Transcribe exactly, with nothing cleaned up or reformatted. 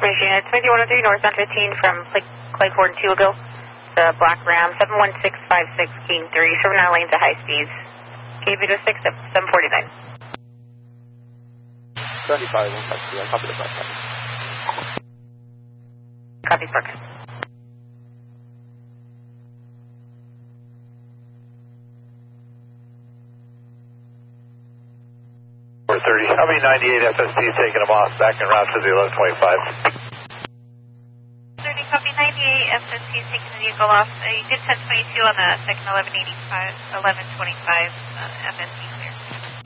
information. It's twenty-one oh three North on fifteen from Clay Ford and Tealville. It's a black Ram, seven one six five six, King three, serving our lanes at high speeds. K V six, seven forty-nine. seventy-five, one five two, I copy the flight. Copy, Spark. four thirty, how many ninety-eight F S Ts taking them off, back en route to the eleven twenty-five? thirty, copy, ninety-eight F S Ts taking the vehicle off. Uh, you did ten twenty-two on the second eleven eighty-five, eleven twenty-five uh, F S T.